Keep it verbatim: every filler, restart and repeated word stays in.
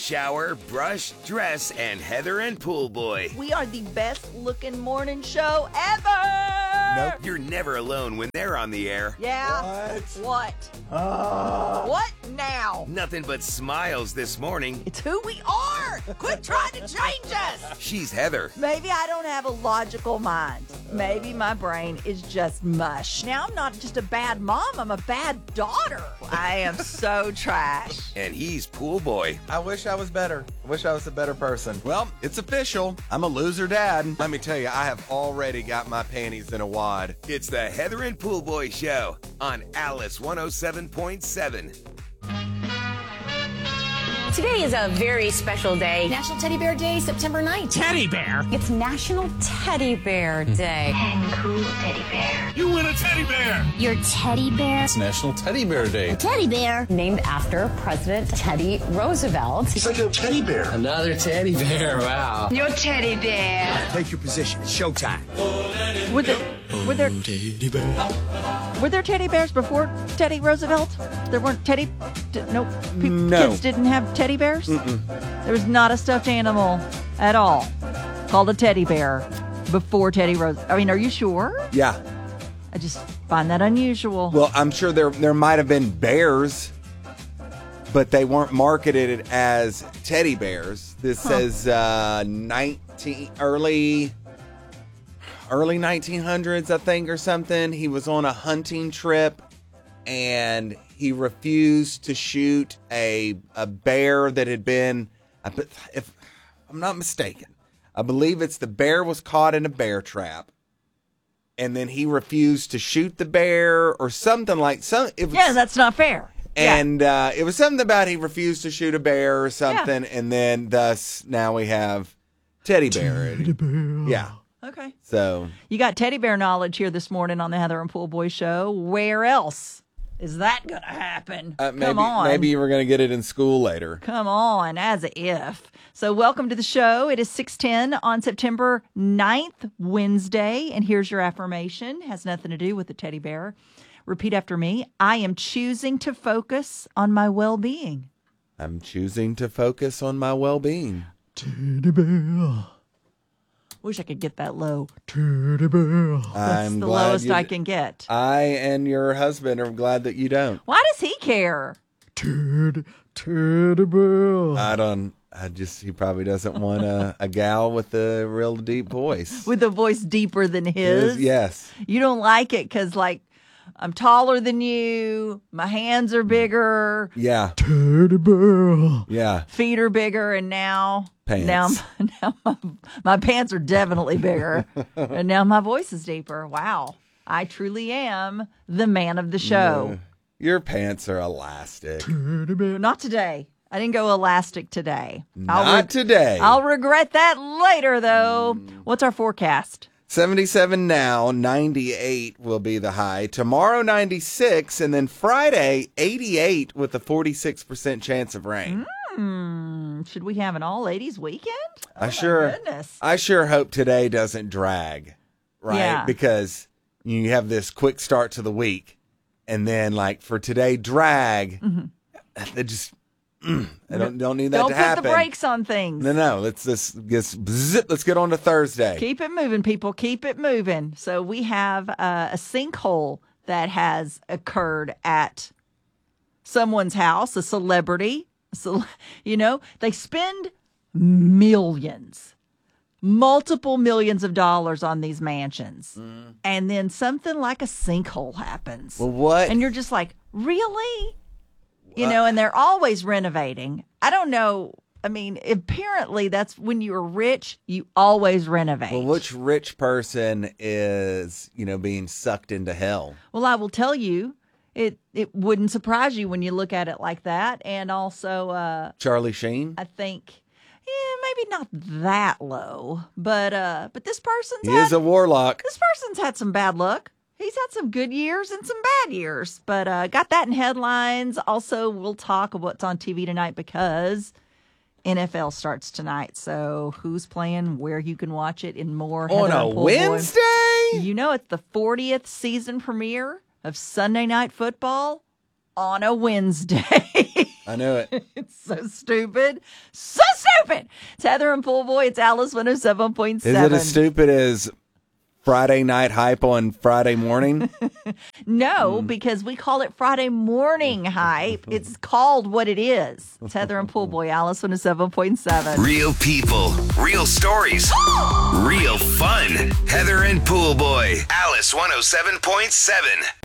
shower, brush, dress, and Heather and Pool Boy. We are the best looking morning show ever! Nope. You're never alone when they're on the air. Yeah? What? What? Uh, What now? Nothing but smiles this morning. It's who we are! Quit trying to change us! She's Heather. Maybe I don't have a logical mind. Maybe my brain is just mush. Now I'm not just a bad mom, I'm a bad daughter. I am so trash. And he's Pool Boy. I wish I was better. I wish I was a better person. Well, it's official. I'm a loser dad. Let me tell you, I have already got my panties in a wad. It's the Heather and Pool Boy Show on Alice one oh seven point seven. Today is a very special day. National Teddy Bear Day, September ninth. Teddy bear? It's National Teddy Bear Day. And cool teddy bear. You win a teddy bear! Your teddy bear. It's National Teddy Bear Day. Teddy bear. Named after President Teddy Roosevelt. He's like a teddy bear. Another teddy bear, wow. Your teddy bear. Take your position. It's showtime. Were there, were there, were there teddy bears before Teddy Roosevelt? There weren't teddy... D- no, pe- No. kids didn't have teddy bears? Mm-mm. There was not a stuffed animal at all called a teddy bear before Teddy Roosevelt. I mean, are you sure? Yeah. I just find that unusual. Well, I'm sure there there might have been bears, but they weren't marketed as teddy bears. This Huh. says uh, nineteen early early nineteen hundreds, I think, or something. He was on a hunting trip, and he refused to shoot a a bear that had been, if I'm not mistaken, I believe it's the bear was caught in a bear trap, and then he refused to shoot the bear or something like some. It was, yeah, that's not fair. and uh, it was something about he refused to shoot a bear or something, and then thus now we have teddy bear. Teddy bear. Yeah. Okay. So You got teddy bear knowledge here this morning on the Heather and Pool Boy Show. Where else is that going to happen? uh, maybe Come on. maybe you were going to get it in school later. Come on, as if. So welcome to the show. It is six ten on September ninth, Wednesday. And here's your affirmation. Has nothing to do with the teddy bear. Repeat after me. I am choosing to focus on my well-being. I'm choosing to focus on my well-being. Teddy bear. Wish I could get that low. Teddy bear. That's I'm the glad lowest you I d- can get. I and your husband are glad that you don't. Why does he care? Teddy, teddy bear. I don't. I just he probably doesn't want a, a gal with a real deep voice. With a voice deeper than his. Yes. You don't like it because, like, I'm taller than you. My hands are bigger. Yeah. Teddy bear. Yeah. Feet are bigger, and now Pants. now, now my, my pants are definitely bigger, and now my voice is deeper. Wow, I truly am the man of the show. Your pants are elastic. Teddy bear. Not today. I didn't go elastic today. Not I'll re- today. I'll regret that later, though. What's our forecast? seventy-seven now, ninety-eight will be the high. Tomorrow, ninety-six, and then Friday, eighty-eight with a forty-six percent chance of rain. Hmm. Should we have an all ladies weekend? Oh, I my sure, goodness. I sure hope today doesn't drag, right? Yeah. Because you have this quick start to the week, and then like for today, drag. Mm-hmm. They just, mm, I don't don't need that Don't to put happen. the brakes on things. No, no. Let's just just zip, let's get on to Thursday. Keep it moving, people. Keep it moving. So we have uh, a sinkhole that has occurred at someone's house, a celebrity. So, you know, they spend millions, multiple millions of dollars on these mansions. Mm. And then something like a sinkhole happens. Well, what? And you're just like, really? You know, and they're always renovating. I don't know. I mean, apparently that's when you're rich, you always renovate. Well, which rich person is, you know, being sucked into hell? Well, I will tell you, it it wouldn't surprise you when you look at it like that. And also, uh, Charlie Sheen? I think, yeah, maybe not that low, but uh, but this person's He had, is a warlock. this person's had some bad luck. He's had some good years and some bad years, but uh, got that in headlines. Also, we'll talk of what's on T V tonight because N F L starts tonight. So who's playing, where you can watch it, and more. On Heather a and Pool Boy. Wednesday? You know, it's the fortieth season premiere of Sunday Night Football on a Wednesday. I knew it. It's so stupid. So stupid. It's Heather and Pool Boy. It's Alice one oh seven point Is seven. it as stupid as Friday night hype on Friday morning? No, because we call it Friday morning hype. It's called what it is. It's Heather and Pool Boy, Alice one oh seven point seven. Real people, real stories, real fun. Heather and Pool Boy, Alice one oh seven point seven.